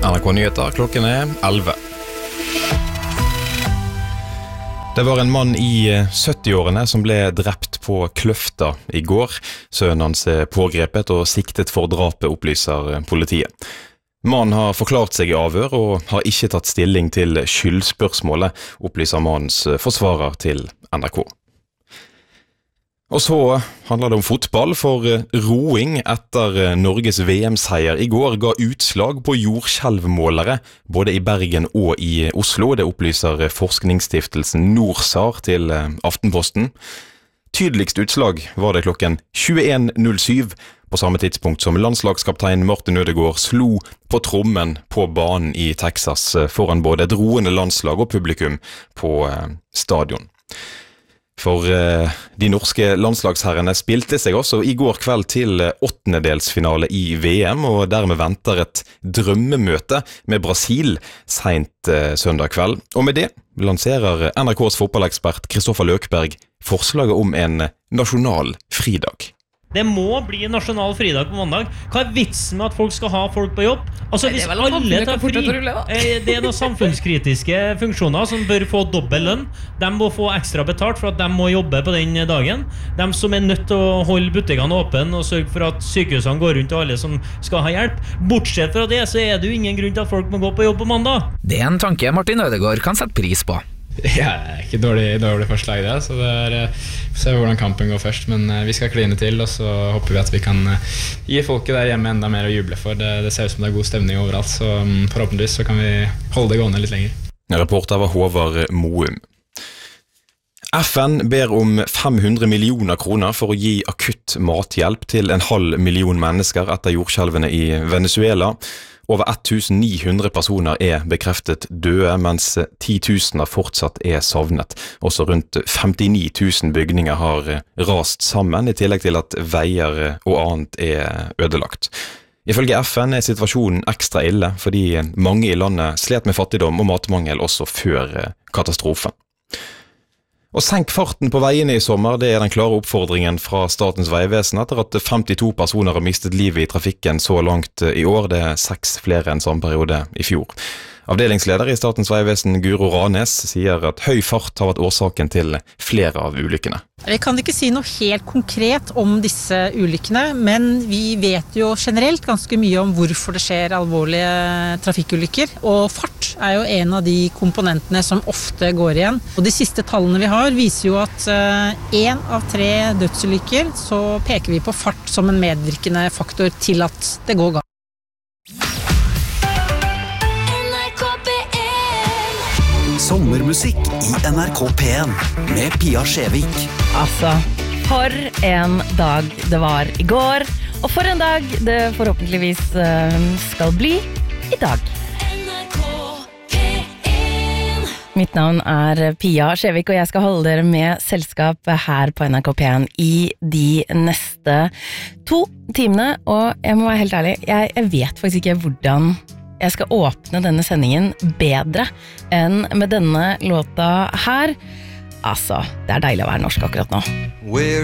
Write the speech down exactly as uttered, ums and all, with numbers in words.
N R K Nyheter, klokken er elleve. Det var en mann i sytti-årene som ble drept på Kløfta i går. Sønnen hans er pågrepet og siktet for drapet, opplyser politiet. Mannen har forklart seg i avhør og har ikke tatt stilling til skyldspørsmålet, opplyser mannens forsvarer til N R K. Og så handler det om fotball, for roing etter Norges V M-seier i går ga utslag på jordskjelvmålere, både i Bergen og i Oslo. Det opplyser forskningsstiftelsen Norsar til Aftenposten. Tydeligst utslag var det klokken tjueen null syv, på samme tidspunkt som landslagskaptein Martin Ødegaard slo på trommen på banen i Texas foran både et roende landslag og publikum på stadion. For eh, de norske landslagsherrene spilte seg også i går kveld til åttendedelsfinale i V M, og dermed venter et drømmemøte med Brasil sent eh, søndag kveld. Og med det lanserer N R K's fotballekspert Kristoffer Løkberg forslaget om en nasjonal fridag. Det må bli en nasjonal fridag på mandag. Hva er vitsen med at folk skal ha folk på jobb? Altså, hvis alle tar fri, det er noen samfunnskritiske funksjoner som bør få dobbel lønn. De må få ekstra betalt for at de må jobbe på den dagen. De som er nødt til å holde butikkene åpne og sørge for at sykehusene går rundt og alle som skal ha hjelp. Bortsett fra det, så er det jo ingen grunn til at folk må gå på jobb på mandag. Det er en tanke Martin Ødegaard kan sette pris på. Ja, det er ikke dårlig, dårlig forslag det, så det er, vi ser hvordan kampen går først, men vi skal kline til, og så håper vi at vi kan gi folket der hjemme enda mer å juble for. Det, det ser ut som det er god stemning overalt, så forhåpentligvis så kan vi holde det gående litt lenger. Reporter var Håvard Moum. F N ber om fem hundre millioner kroner for å gi akutt mathjelp til en halv million mennesker etter jordskjelvene i Venezuela. Over tusen ni hundre personer er bekreftet døde, mens titusener fortsatt er savnet. Også rundt femtini tusen bygninger har rast sammen, i tillegg til at veier og annet er ødelagt. Ifølge F N er situasjonen ekstra ille, fordi mange i landet slet med fattigdom og matmangel også før katastrofen. Og senk farten på veiene i sommer, det er den klare oppfordringen fra Statens vegvesen etter at femtito personer har mistet livet i trafikken så langt i år. Det er seks flere enn samme periode i fjor. Avdelingsleder i Statens vegvesen Guro Ranes sier at høy fart har vært årsaken til flere av ulykkene. Vi kan ikke si noe helt konkret om disse ulykkene, men vi vet jo generelt ganske mye om hvorfor det skjer alvorlige trafikkulykker, og fart er jo en av de komponentene som ofte går igjen. Og de siste tallene vi har viser jo at en av tre dødsulykker så peker vi på fart som en medvirkende faktor til at det går galt. Sommermusikk i N R K P en med Pia Skjevik. Altså, for en dag det var i går, og for en dag det forhåpentligvis skal bli i dag. Mitt navn er Pia Skjevik, og jeg skal holde dere med selskap her på N R K P en i de neste to timene, og jeg må være helt ærlig, jeg, jeg vet faktisk ikke hvordan jeg skal åpne denne sendingen bedre enn med denne låta her. Altså, det er deilig å være norsk akkurat nå.